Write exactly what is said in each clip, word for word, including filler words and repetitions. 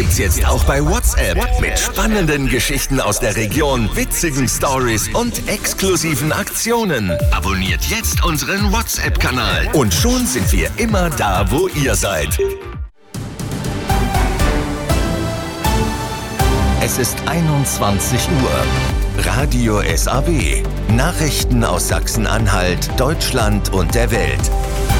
gibt's jetzt auch bei WhatsApp. Mit spannenden Geschichten aus der Region, witzigen Stories und exklusiven Aktionen. Abonniert jetzt unseren WhatsApp-Kanal. Und schon sind wir immer da, wo ihr seid. Es ist einundzwanzig Uhr. Radio S A W. Nachrichten aus Sachsen-Anhalt, Deutschland und der Welt.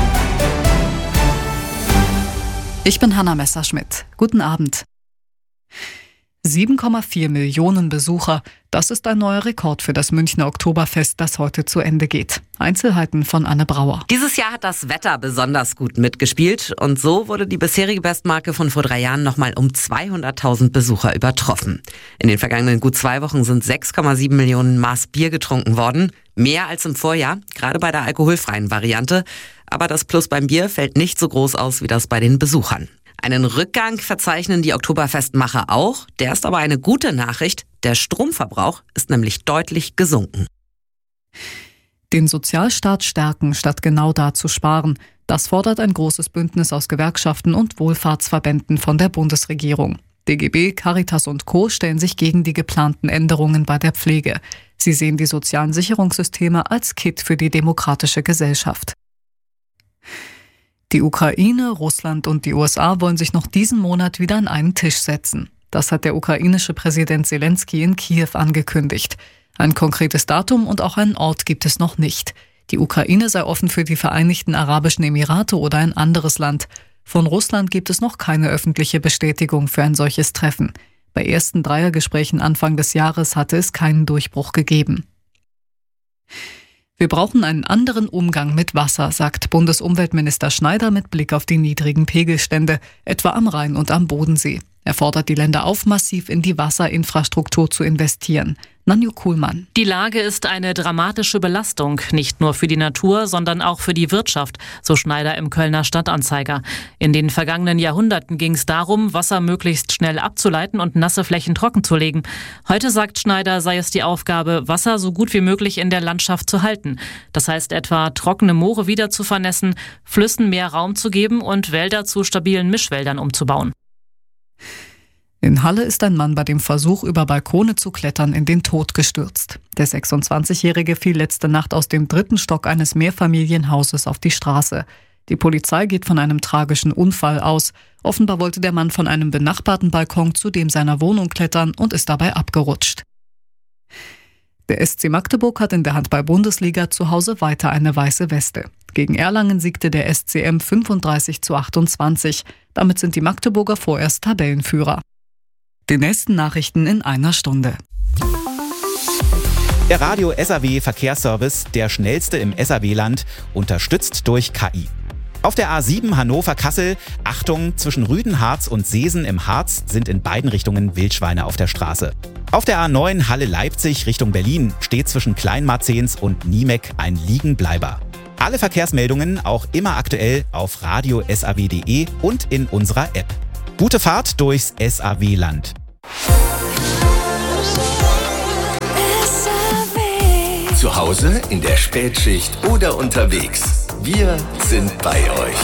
Ich bin Hanna Messerschmidt. Guten Abend. sieben Komma vier Millionen Besucher. Das ist ein neuer Rekord für das Münchner Oktoberfest, das heute zu Ende geht. Einzelheiten von Anne Brauer. Dieses Jahr hat das Wetter besonders gut mitgespielt und so wurde die bisherige Bestmarke von vor drei Jahren nochmal um zweihunderttausend Besucher übertroffen. In den vergangenen gut zwei Wochen sind sechs Komma sieben Millionen Maß Bier getrunken worden. Mehr als im Vorjahr, gerade bei der alkoholfreien Variante. Aber das Plus beim Bier fällt nicht so groß aus wie das bei den Besuchern. Einen Rückgang verzeichnen die Oktoberfestmacher auch. Der ist aber eine gute Nachricht. Der Stromverbrauch ist nämlich deutlich gesunken. Den Sozialstaat stärken, statt genau da zu sparen. Das fordert ein großes Bündnis aus Gewerkschaften und Wohlfahrtsverbänden von der Bundesregierung. D G B, Caritas und Co. stellen sich gegen die geplanten Änderungen bei der Pflege. Sie sehen die sozialen Sicherungssysteme als Kitt für die demokratische Gesellschaft. Die Ukraine, Russland und die U S A wollen sich noch diesen Monat wieder an einen Tisch setzen. Das hat der ukrainische Präsident Zelensky in Kiew angekündigt. Ein konkretes Datum und auch einen Ort gibt es noch nicht. Die Ukraine sei offen für die Vereinigten Arabischen Emirate oder ein anderes Land. Von Russland gibt es noch keine öffentliche Bestätigung für ein solches Treffen. Bei ersten Dreiergesprächen Anfang des Jahres hatte es keinen Durchbruch gegeben. Wir brauchen einen anderen Umgang mit Wasser, sagt Bundesumweltminister Schneider mit Blick auf die niedrigen Pegelstände, etwa am Rhein und am Bodensee. Er fordert die Länder auf, massiv in die Wasserinfrastruktur zu investieren. Nanju Kuhlmann. Die Lage ist eine dramatische Belastung, nicht nur für die Natur, sondern auch für die Wirtschaft, so Schneider im Kölner Stadtanzeiger. In den vergangenen Jahrhunderten ging es darum, Wasser möglichst schnell abzuleiten und nasse Flächen trockenzulegen. Heute, sagt Schneider, sei es die Aufgabe, Wasser so gut wie möglich in der Landschaft zu halten. Das heißt etwa, trockene Moore wieder zu vernässen, Flüssen mehr Raum zu geben und Wälder zu stabilen Mischwäldern umzubauen. In Halle ist ein Mann bei dem Versuch, über Balkone zu klettern, in den Tod gestürzt. Der sechsundzwanzigjährige fiel letzte Nacht aus dem dritten Stock eines Mehrfamilienhauses auf die Straße. Die Polizei geht von einem tragischen Unfall aus. Offenbar wollte der Mann von einem benachbarten Balkon zu dem seiner Wohnung klettern und ist dabei abgerutscht. Der S C Magdeburg hat in der Handball-Bundesliga zu Hause weiter eine weiße Weste. Gegen Erlangen siegte der S C M fünfunddreißig zu achtundzwanzig. Damit sind die Magdeburger vorerst Tabellenführer. Die nächsten Nachrichten in einer Stunde. Der Radio S A W Verkehrsservice, der schnellste im S A W-Land, unterstützt durch K I. Auf der A sieben Hannover-Kassel, Achtung, zwischen Rüdenharz und Seesen im Harz sind in beiden Richtungen Wildschweine auf der Straße. Auf der A neun Halle-Leipzig Richtung Berlin steht zwischen Kleinmarzens und Niemek ein Liegenbleiber. Alle Verkehrsmeldungen auch immer aktuell auf radio s a w punkt de und in unserer App. Gute Fahrt durchs S A W-Land. Zu Hause, in der Spätschicht oder unterwegs. Wir sind bei euch.